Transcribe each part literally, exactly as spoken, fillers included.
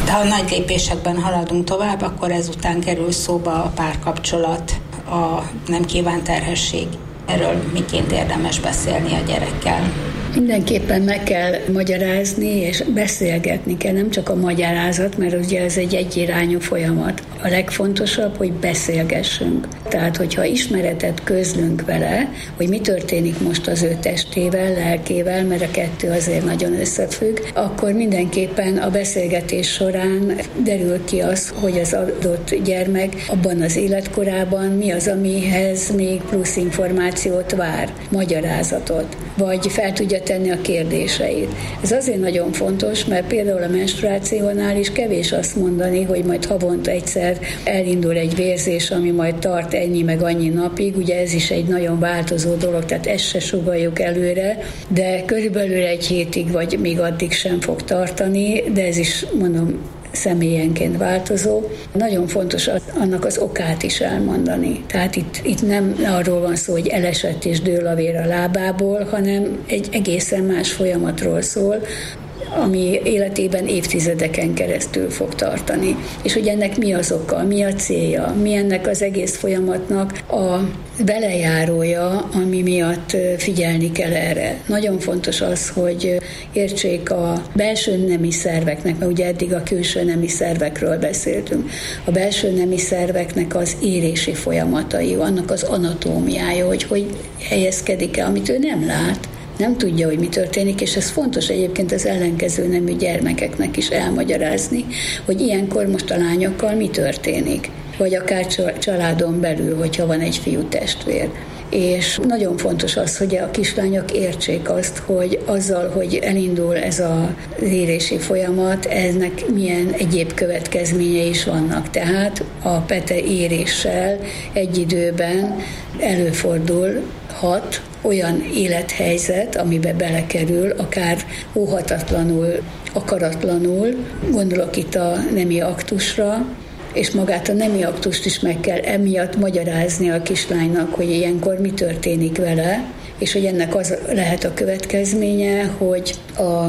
Ha nagy lépésekben haladunk tovább, akkor ezután kerül szóba a párkapcsolat, a nem kívánt terhesség. Erről miként érdemes beszélni a gyerekkel? Mindenképpen meg kell magyarázni, és beszélgetni kell, nem csak a magyarázat, mert ugye ez egy egyirányú folyamat. A legfontosabb, hogy beszélgessünk. Tehát, hogyha ismeretet közlünk vele, hogy mi történik most az ő testével, lelkével, mert a kettő azért nagyon összefügg, akkor mindenképpen a beszélgetés során derül ki az, hogy az adott gyermek abban az életkorában mi az, amihez még plusz információt vár, magyarázatot, vagy fel tudja tenni a kérdéseit. Ez azért nagyon fontos, mert például a menstruációnál is kevés azt mondani, hogy majd havonta egyszer elindul egy vérzés, ami majd tart ennyi meg annyi napig, ugye ez is egy nagyon változó dolog, tehát ezt se sugalljuk előre, de körülbelül egy hétig, vagy még addig sem fog tartani, de ez is, mondom, személyenként változó. Nagyon fontos az, annak az okát is elmondani. Tehát itt, itt nem arról van szó, hogy elesett és dől a vér a lábából, hanem egy egészen más folyamatról szól, ami életében évtizedeken keresztül fog tartani. És hogy ennek mi az oka, mi a célja, mi ennek az egész folyamatnak a velejárója, ami miatt figyelni kell erre. Nagyon fontos az, hogy értsék a belső nemi szerveknek, mert ugye eddig a külső nemi szervekről beszéltünk, a belső nemi szerveknek az érési folyamatai, annak az anatómiája, hogy hogy helyezkedik el, amit ő nem lát, nem tudja, hogy mi történik, és ez fontos egyébként az ellenkező nemű gyermekeknek is elmagyarázni, hogy ilyenkor most a lányokkal mi történik, vagy akár családon belül, hogyha van egy fiú testvér. És nagyon fontos az, hogy a kislányok értsék azt, hogy azzal, hogy elindul ez a érési folyamat, ennek milyen egyéb következményei is vannak. Tehát a pete éréssel egy időben előfordulhat olyan élethelyzet, amiben belekerül, akár óhatatlanul, akaratlanul, gondolok itt a nemi aktusra, és magát a nemi aktust is meg kell emiatt magyarázni a kislánynak, hogy ilyenkor mi történik vele, és hogy ennek az lehet a következménye, hogy a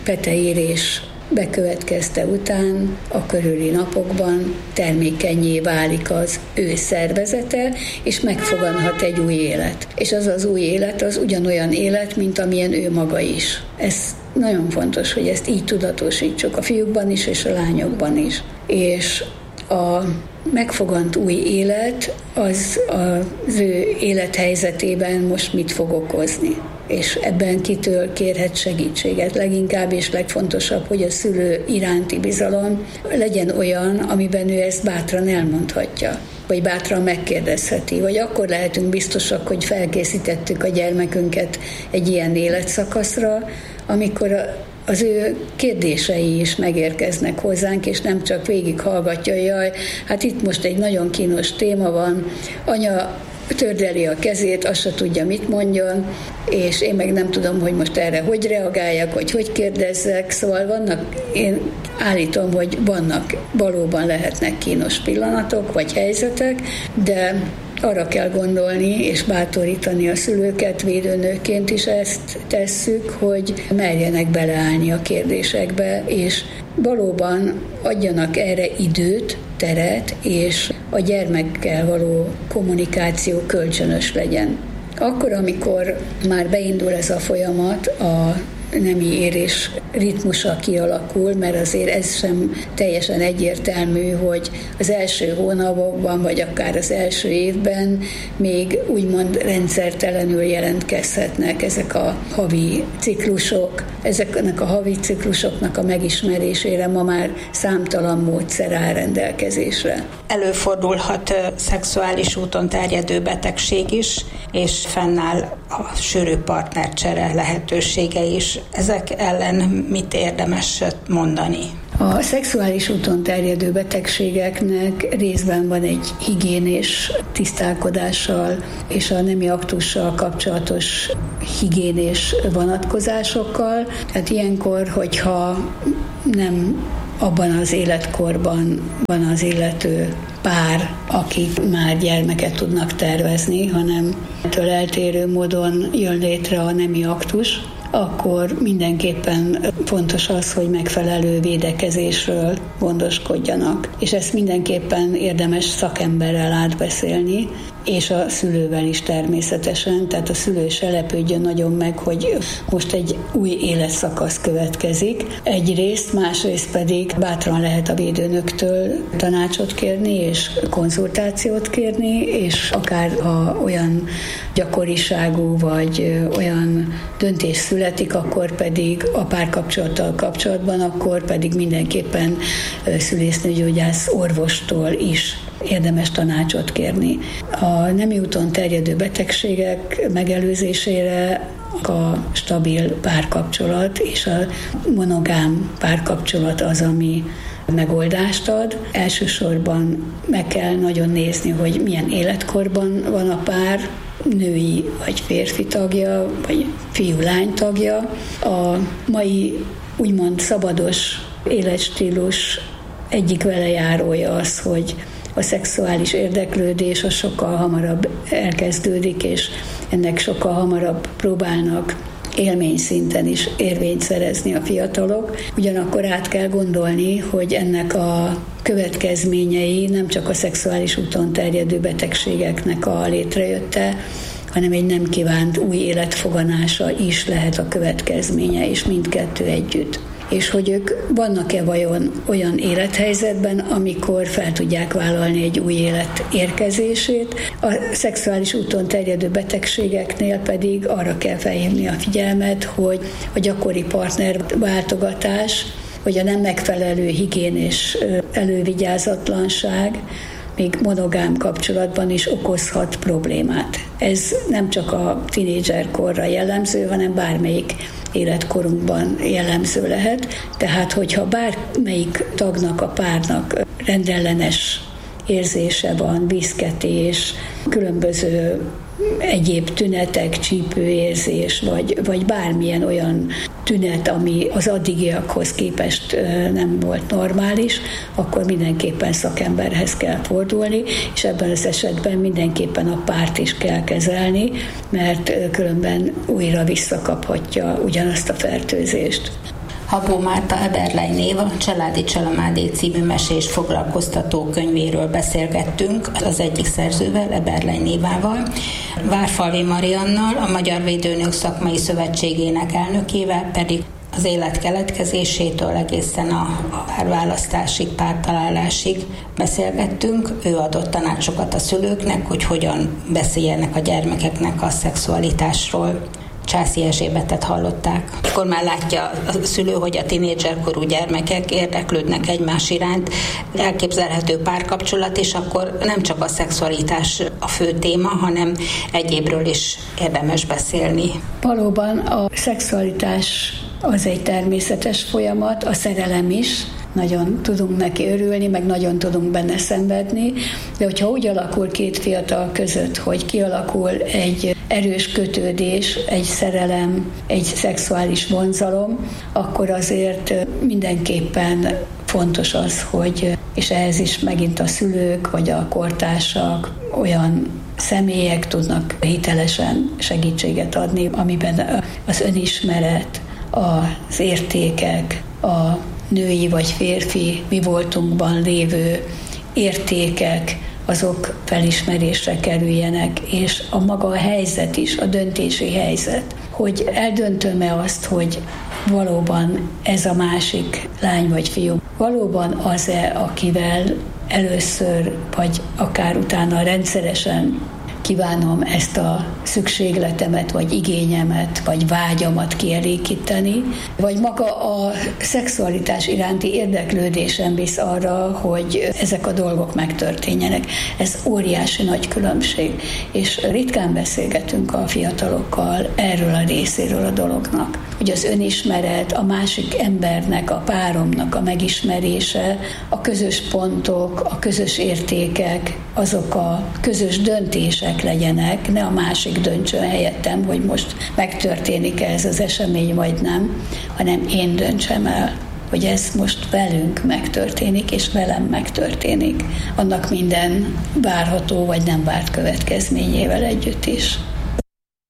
peteérés bekövetkezte után a körüli napokban termékenyé válik az ő szervezete, és megfoganhat egy új élet. És az az új élet az ugyanolyan élet, mint amilyen ő maga is. Ez nagyon fontos, hogy ezt így tudatosítsuk a fiúkban is, és a lányokban is. És a megfogant új élet az az ő élethelyzetében most mit fog okozni. És ebben kitől kérhet segítséget. Leginkább és legfontosabb, hogy a szülő iránti bizalom legyen olyan, amiben ő ezt bátran elmondhatja, vagy bátran megkérdezheti, vagy akkor lehetünk biztosak, hogy felkészítettük a gyermekünket egy ilyen életszakaszra, amikor a az ő kérdései is megérkeznek hozzánk, és nem csak végighallgatja, jaj, hát itt most egy nagyon kínos téma van, anya tördeli a kezét, azt se tudja, mit mondjon, és én meg nem tudom, hogy most erre hogy reagáljak, vagy hogy kérdezzek, szóval vannak, én állítom, hogy vannak, valóban lehetnek kínos pillanatok, vagy helyzetek, de arra kell gondolni, és bátorítani a szülőket, védőnőként is ezt tesszük, hogy merjenek beleállni a kérdésekbe, és valóban adjanak erre időt, teret, és a gyermekkel való kommunikáció kölcsönös legyen. Akkor, amikor már beindul ez a folyamat, a nemi érés ritmusa kialakul, mert azért ez sem teljesen egyértelmű, hogy az első hónapokban, vagy akár az első évben még úgymond rendszertelenül jelentkezhetnek ezek a havi ciklusok. Ezeknek a havi ciklusoknak a megismerésére ma már számtalan módszer áll rendelkezésre. Előfordulhat szexuális úton terjedő betegség is, és fennáll a sűrű partnercsere lehetősége is. Ezek ellen mit érdemes mondani? A szexuális úton terjedő betegségeknek részben van egy higiénés tisztálkodással és a nemi aktussal kapcsolatos higiénés vonatkozásokkal. Tehát ilyenkor, hogyha nem abban az életkorban van az illető pár, akik már gyermeket tudnak tervezni, hanem ettől eltérő módon jön létre a nemi aktus, akkor mindenképpen fontos az, hogy megfelelő védekezésről gondoskodjanak. És ezt mindenképpen érdemes szakemberrel átbeszélni, és a szülővel is természetesen, tehát a szülő se lepődjön nagyon meg, hogy most egy új életszakasz következik. Egyrészt, másrészt pedig bátran lehet a védőnöktől tanácsot kérni, és konzultációt kérni, és akár ha olyan gyakoriságú, vagy olyan döntés születik, akkor pedig a párkapcsolattal kapcsolatban, akkor pedig mindenképpen szülésznőgyógyász orvostól is érdemes tanácsot kérni. A nemi úton terjedő betegségek megelőzésére a stabil párkapcsolat és a monogám párkapcsolat az, ami megoldást ad. Elsősorban meg kell nagyon nézni, hogy milyen életkorban van a pár, női vagy férfi tagja, vagy fiú-lány tagja. A mai úgymond szabados életstílus egyik velejárója az, hogy a szexuális érdeklődés az sokkal hamarabb elkezdődik, és ennek sokkal hamarabb próbálnak élményszinten is érvényt szerezni a fiatalok. Ugyanakkor át kell gondolni, hogy ennek a következményei nem csak a szexuális úton terjedő betegségeknek a létrejötte, hanem egy nem kívánt új életfoganása is lehet a következménye, és mindkettő együtt. És hogy ők vannak-e vajon olyan élethelyzetben, amikor fel tudják vállalni egy új élet érkezését. A szexuális úton terjedő betegségeknél pedig arra kell felhívni a figyelmet, hogy a gyakori partnerváltogatás, vagy a nem megfelelő higiénés elővigyázatlanság még monogám kapcsolatban is okozhat problémát. Ez nem csak a tínédzserkorra jellemző, hanem bármelyik életkorunkban jellemző lehet. Tehát, hogyha bármelyik tagnak, a párnak rendellenes érzése van, viszketés, különböző egyéb tünetek, csípőérzés, vagy, vagy bármilyen olyan tünet, ami az addigiakhoz képest nem volt normális, akkor mindenképpen szakemberhez kell fordulni, és ebben az esetben mindenképpen a párt is kell kezelni, mert különben újra visszakaphatja ugyanazt a fertőzést. Habó Márta Eberlein Éva Családi Csalamádé című mesés foglalkoztató könyvéről beszélgettünk az egyik szerzővel, Eberlein Évával, Várfalvi Mariannal, a Magyar Védőnők Szakmai Szövetségének elnökével pedig az élet keletkezésétől egészen a párválasztásig, pártalálásig beszélgettünk. Ő adott tanácsokat a szülőknek, hogy hogyan beszéljenek a gyermekeknek a szexualitásról. Császi Erzsébetet hallották. Akkor már látja a szülő, hogy a tinédzserkorú gyermekek érdeklődnek egymás iránt, elképzelhető párkapcsolat, és akkor nem csak a szexualitás a fő téma, hanem egyébről is érdemes beszélni. Valóban a szexualitás az egy természetes folyamat, a szerelem is. Nagyon tudunk neki örülni, meg nagyon tudunk benne szenvedni, de hogyha úgy alakul két fiatal között, hogy kialakul egy erős kötődés, egy szerelem, egy szexuális vonzalom, akkor azért mindenképpen fontos az, hogy, és ehhez is megint a szülők vagy a kortársak, olyan személyek tudnak hitelesen segítséget adni, amiben az önismeret, az értékek, a női vagy férfi mi voltunkban lévő értékek, azok felismerésre kerüljenek, és a maga a helyzet is, a döntési helyzet, hogy eldöntöm-e azt, hogy valóban ez a másik lány vagy fiú, valóban az-e, akivel először, vagy akár utána rendszeresen kívánom ezt a szükségletemet, vagy igényemet, vagy vágyamat kielégíteni, vagy maga a szexualitás iránti érdeklődésem visz arra, hogy ezek a dolgok megtörténjenek. Ez óriási nagy különbség, és ritkán beszélgetünk a fiatalokkal erről a részéről a dolognak, hogy az önismeret, a másik embernek, a páromnak a megismerése, a közös pontok, a közös értékek, azok a közös döntések legyenek, ne a másik döntsön helyettem, hogy most megtörténik ez az esemény, vagy nem, hanem én döntsem el, hogy ez most velünk megtörténik, és velem megtörténik. Annak minden várható, vagy nem várt következményével együtt is.